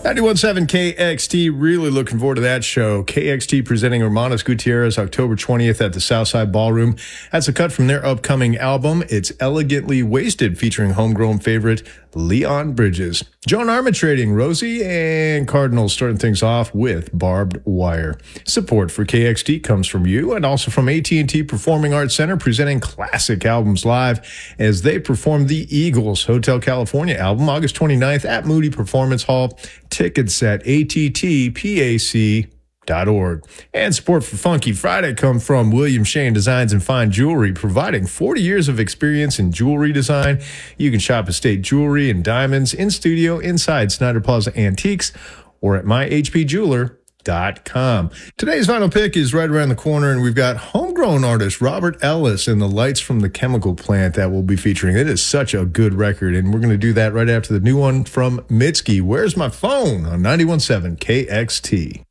91.7 KXT, really looking forward to that show. KXT presenting Hermanos Gutierrez October 20th at the Southside Ballroom. That's a cut from their upcoming album, It's Elegantly Wasted, featuring homegrown favorite Leon Bridges. Joan Armatrading, Rosie, and Cardinals starting things off with Barbed Wire. Support for KXT comes from you and also from AT&T Performing Arts Center, presenting classic albums live as they perform the Eagles Hotel California album August 29th at Moody Performance Hall. Tickets at attpac.org. And support for Funky Friday come from William Shane Designs and Fine Jewelry, providing 40 years of experience in jewelry design. You can shop estate jewelry and diamonds in studio inside Snyder Plaza Antiques or at myhpjeweler.com. Today's final pick is right around the corner, and we've got homegrown artist Robert Ellis and the Lights from the Chemical Plant that we'll be featuring. It is such a good record, and we're going to do that right after the new one from Mitski, Where's My Phone, on 91.7 KXT.